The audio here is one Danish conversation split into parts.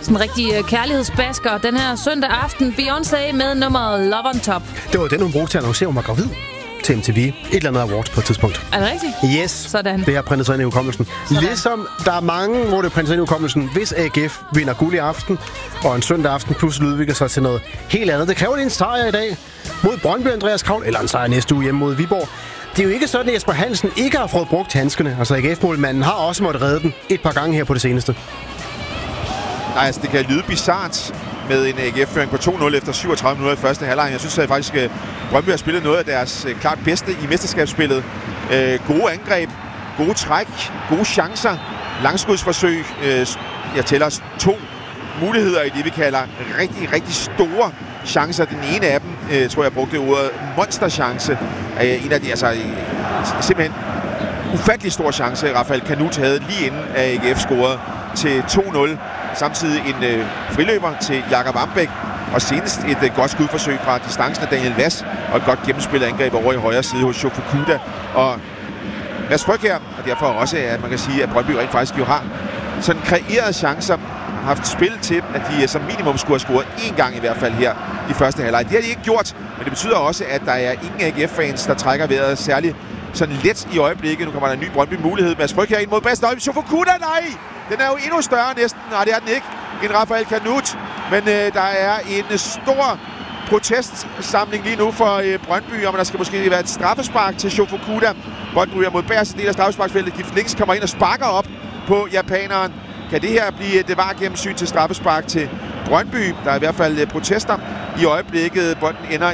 Sådan en rigtig kærlighedsbasker den her søndag aften. Beyoncé med nummeret Love on Top. Det var den, hun brugte til at annoncere, hun var gravid til MTV. Et eller andet awards på et tidspunkt. Er det rigtigt? Yes. Sådan. Det har printet sig ind i hukommelsen. Ligesom der er mange, hvor det printer sig ind i hukommelsen, hvis AGF vinder guld i aften, og en søndag aften pludselig udvikler sig til noget helt andet. Det kræver en sejr i dag mod Brøndby, Andreas Kravl, eller en sejr næste uge hjemme mod Viborg. Det er jo ikke sådan, at Jesper Hansen ikke har fået brugt handskerne. Altså AGF-målmanden har også måttet redde den et par gange her på det seneste. Nej, altså det kan lyde bizart med en AGF-føring på 2-0 efter 37 minutter i første halvleg. Jeg synes at faktisk, at Brøndby har spillet noget af deres klart bedste i mesterskabsspillet. Gode angreb, gode træk, gode chancer, langskudsforsøg. Jeg tæller 2 muligheder i det, vi kalder rigtig, rigtig store chancer. Den ene af dem, tror jeg brugte ordet monsterchance. En af de, altså simpelthen ufattelig stor chance, Rafael Kanut havde lige inden AGF scorede til 2-0. Samtidig en friløber til Jakob Ambæk, og senest et godt skudforsøg fra distancen af Daniel Vass, og et godt gennemspillet angreb over i højre side hos Shofukuda. Og Mads Fryg her, og derfor også, at man kan sige, at Brøndby rent faktisk jo har sådan kreerede chancer, haft spil til, at de som minimum skulle have scoret 1 gang i hvert fald her i første halvleg. Det har de ikke gjort, men det betyder også, at der er ingen AGF-fans, der trækker vejret særligt sådan let i øjeblikket. Nu kommer der en ny Brøndby-mulighed. Mads Fryg her ind mod bedste øjeblik. Shofukuda, nej! Den er jo endnu større næsten. Nej, det er den ikke. En Rafael Kanut. Men der er en stor protestsamling lige nu for Brøndby, om der skal måske være et straffespark til Shofukuda. Bolden ryger mod bagerste del af straffesparksfeltet. Gift Links kommer ind og sparker op på japaneren. Kan det her blive et VAR-gennemsyn til straffespark til Brøndby? Der er i hvert fald protester i øjeblikket. Bolden ender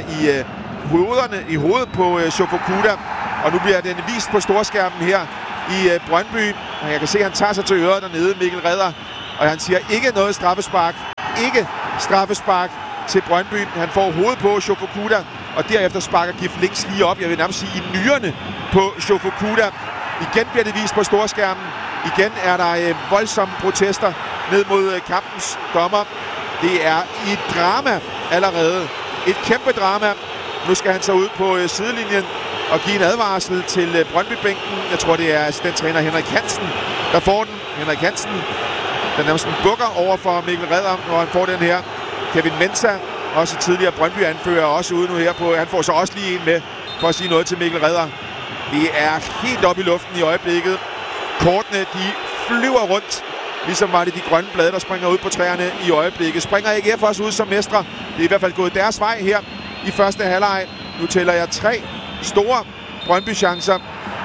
i hovedet på Shofukuda. Og nu bliver den vist på storskærmen her i Brøndby. Og jeg kan se, at han tager sig til øret dernede, Mikkel Redder. Og han siger ikke noget straffespark. Ikke straffespark til Brøndby. Han får hovedet på Shofukuda, og derefter sparker Gift Links lige op. Jeg vil nærmest sige i nyrerne på Shofukuda. Igen bliver det vist på storskærmen. Igen er der voldsomme protester ned mod kampens dommer. Det er et drama allerede. Et kæmpe drama. Nu skal han så ud på sidelinjen og give en advarsel til Brøndby-bænken. Jeg tror, det er assistenttræner Henrik Hansen, der får den. Henrik Hansen, der nærmest bukker over for Mikkel Redder, når han får den her. Kevin Mensah, også tidligere Brøndby-anfører, også ude nu her på. Han får så også lige en med for at sige noget til Mikkel Redder. Det er helt op i luften i øjeblikket. Kortene, de flyver rundt. Ligesom var det de grønne blade, der springer ud på træerne i øjeblikket. Springer AGF også ud som mestre. Det er i hvert fald gået deres vej her i første halvleg. Nu tæller jeg 3 store Brøndby-chancer.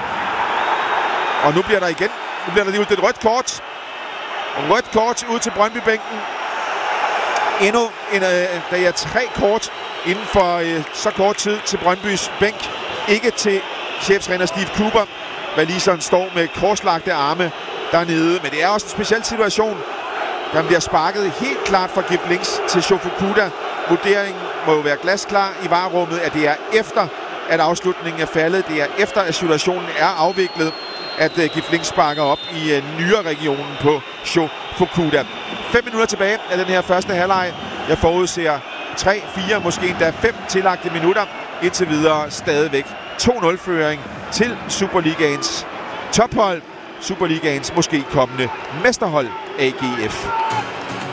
Og nu bliver der igen. Nu bliver der lige ud et rødt kort. Rødt kort ud til Brøndby-bænken. Endnu en, der er 3 kort inden for så kort tid til Brøndbys bænk. Ikke til cheftræner Steve Cooper. Waliseren står med korslagte arme dernede. Men det er også en speciel situation. Der bliver sparket helt klart fra Gift Links til Shofukuda. Vurderingen må jo være glasklar i VAR-rummet, at det er efter, at afslutningen er faldet. Det er efter, at situationen er afviklet, at Gift Links sparker op i nyre-regionen på Shofukuda. 5 minutter tilbage af den her første halvleg. Jeg forudser 3, 4, måske endda 5 tillagte minutter. Indtil videre stadigvæk 2-0-føring til Superligaens tophold. Superligaens måske kommende mesterhold AGF.